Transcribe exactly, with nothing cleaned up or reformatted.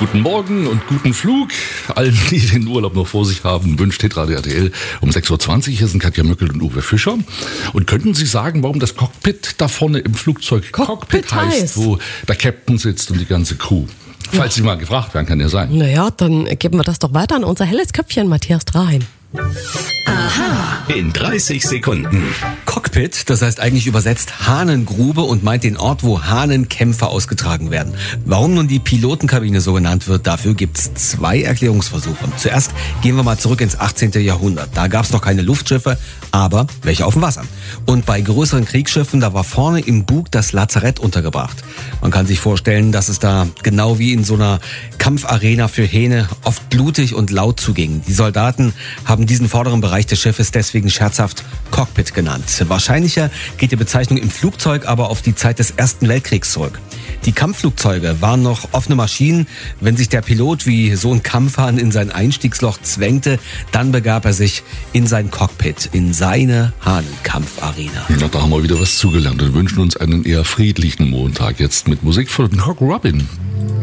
Guten Morgen und guten Flug. Allen, die den Urlaub noch vor sich haben, wünscht Hitradio R T L um sechs Uhr zwanzig. Hier sind Katja Möckel und Uwe Fischer. Und könnten Sie sagen, warum das Cockpit da vorne im Flugzeug Cockpit, Cockpit heißt, heißt, wo der Captain sitzt und die ganze Crew? Falls Sie mal gefragt werden, kann ja sein. Naja, dann geben wir das doch weiter an unser helles Köpfchen, Matthias Draheim. Aha. In dreißig Sekunden. Cockpit, das heißt eigentlich übersetzt Hahnengrube und meint den Ort, wo Hahnenkämpfe ausgetragen werden. Warum nun die Pilotenkabine so genannt wird, dafür gibt's zwei Erklärungsversuche. Zuerst gehen wir mal zurück ins achtzehnten Jahrhundert. Da gab's noch keine Luftschiffe, aber welche auf dem Wasser. Und bei größeren Kriegsschiffen, da war vorne im Bug das Lazarett untergebracht. Man kann sich vorstellen, dass es da genau wie in so einer Kampfarena für Hähne oft blutig und laut zuging. Die Soldaten haben diesen vorderen Bereich des Schiffes deswegen scherzhaft Cockpit genannt. Wahrscheinlicher geht die Bezeichnung im Flugzeug aber auf die Zeit des Ersten Weltkriegs zurück. Die Kampfflugzeuge waren noch offene Maschinen. Wenn sich der Pilot wie so ein Kampfhahn in sein Einstiegsloch zwängte, dann begab er sich in sein Cockpit, in seine Hahnenkampfarena. Ja, da haben wir wieder was zugelernt und wünschen uns einen eher friedlichen Montag. Jetzt mit Musik von Cock Robin.